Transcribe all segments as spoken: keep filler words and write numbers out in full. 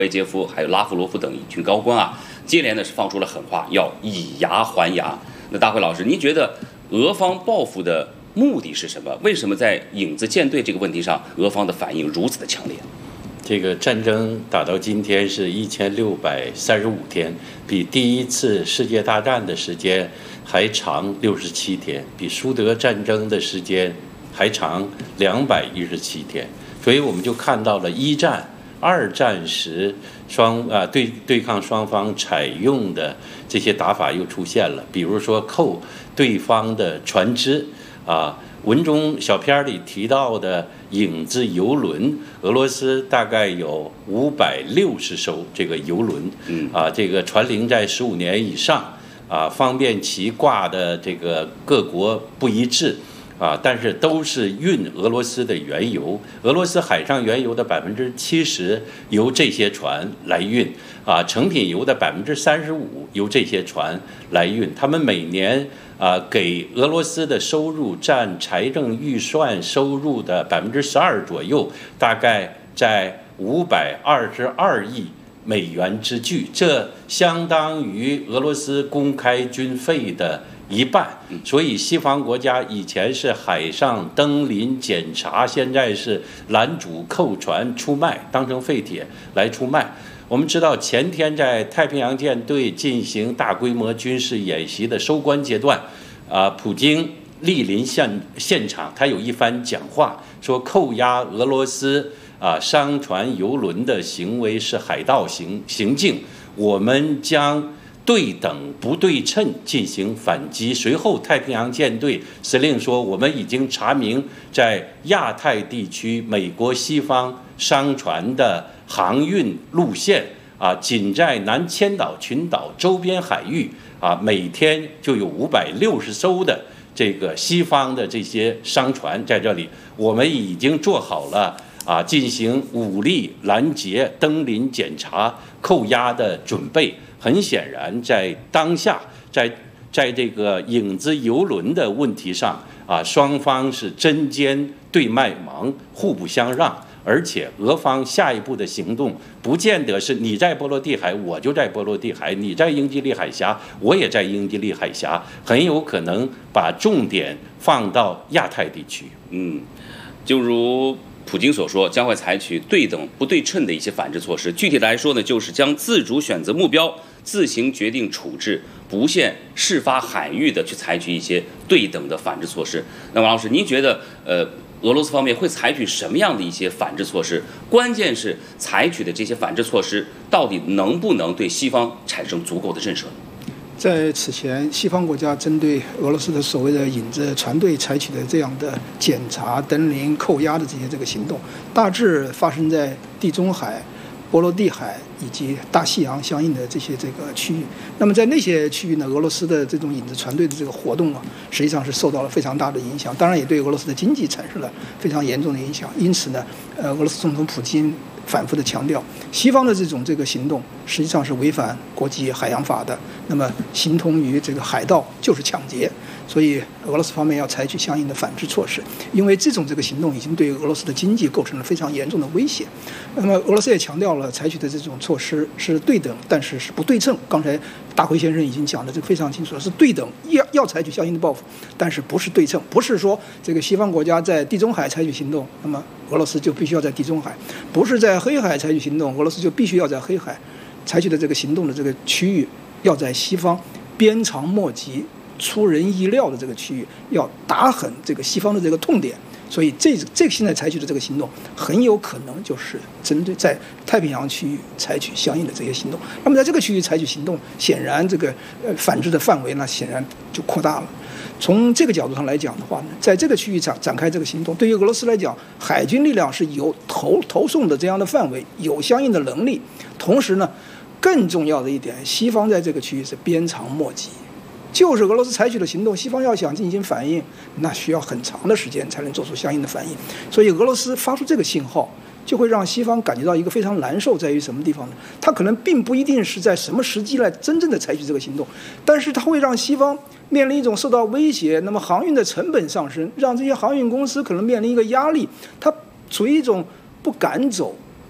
梅杰夫还有拉夫罗夫等一群高官啊，接连的是放出了狠话，要以牙还牙。那大辉老师，您觉得俄方报复的目的是什么？为什么在影子舰队这个问题上，俄方的反应如此的强烈？ 这个战争打到今天是一千六百三十五天，比第一次世界大战的时间还长六十七天，比苏德战争的时间还长两百一十七天。所以我们就看到了一战、二战时双啊对对抗双方采用的这些打法又出现了，比如说扣对方的船只啊。文中小片里提到的影子游轮，俄罗斯大概有五百六十艘这个游轮，嗯啊，这个船龄在十五年以上，啊，方便其挂的这个各国不一致，啊，但是都是运俄罗斯的原油，俄罗斯海上原油的百分之七十由这些船来运，啊，成品油的百分之三十五由这些船来运，他们每年。啊，给俄罗斯的收入占财政预算收入的百分之十二左右，大概在五百二十二亿美元之巨，这相当于俄罗斯公开军费的一半。所以西方国家以前是海上登临检查，现在是拦阻扣船出卖，当成废铁来出卖。我们知道前天在太平洋舰队进行大规模军事演习的收官阶段，啊，普京莅临现现场，他有一番讲话，说扣押俄罗斯啊商船游轮的行为是海盗行行径，我们将对等不对称进行反击。随后，太平洋舰队司令说，我们已经查明在亚太地区美国西方商船的航运路线啊，仅在南千岛群岛周边海域啊，每天就有五百六十艘的这个西方的这些商船在这里，我们已经做好了啊进行武力拦截、登临检查、扣押的准备。很显然，在当下，在在这个影子游轮的问题上啊，双方是针尖对麦芒，互不相让。而且俄方下一步的行动不见得是你在波罗的海我就在波罗的海，你在英吉利海峡我也在英吉利海峡，很有可能把重点放到亚太地区。 嗯，就如普京所说，将会采取对等不对称的一些反制措施。具体来说呢，就是将自主选择目标，自行决定处置，不限事发海域的去采取一些对等的反制措施。那王老师，您觉得呃？俄罗斯方面会采取什么样的一些反制措施？关键是采取的这些反制措施到底能不能对西方产生足够的震慑？ 在此前，西方国家针对俄罗斯的所谓的影子船队采取的这样的检查、登临、扣押的这些这个行动，大致发生在地中海、波罗的海以及大西洋相应的这些这个区域。那么在那些区域呢，俄罗斯的这种影子船队的这个活动啊，实际上是受到了非常大的影响，当然也对俄罗斯的经济产生了非常严重的影响。因此呢，呃，俄罗斯总统普京反复的强调，西方的这种这个行动实际上是违反国际海洋法的，那么形同于这个海盗就是抢劫。所以俄罗斯方面要采取相应的反制措施，因为这种这个行动已经对俄罗斯的经济构成了非常严重的威胁。那么俄罗斯也强调了，采取的这种措施是对等，但是是不对称。刚才大辉先生已经讲的这个非常清楚了，是对等，要要采取相应的报复，但是不是对称，不是说这个西方国家在地中海采取行动，那么俄罗斯就必须要在地中海；不是在黑海采取行动，俄罗斯就必须要在黑海采取的这个行动的这个区域，要在西方鞭长莫及、出人意料的这个区域，要打狠这个西方的这个痛点。所以这这个现在采取的这个行动，很有可能就是针对在太平洋区域采取相应的这些行动。那么在这个区域采取行动，显然这个呃反制的范围呢，显然就扩大了。从这个角度上来讲的话呢，在这个区域展展开这个行动，对于俄罗斯来讲，海军力量是有投投送的这样的范围，有相应的能力。同时呢，更重要的一点，西方在这个区域是鞭长莫及。就是俄罗斯采取的行动，西方要想进行反应，那需要很长的时间才能做出相应的反应。所以俄罗斯发出这个信号，就会让西方感觉到一个非常难受，在于什么地方呢？它可能并不一定是在什么时机来真正的采取这个行动，但是它会让西方面临一种受到威胁，那么航运的成本上升，让这些航运公司可能面临一个压力，它处于一种不敢走、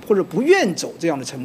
或者不愿走这样的程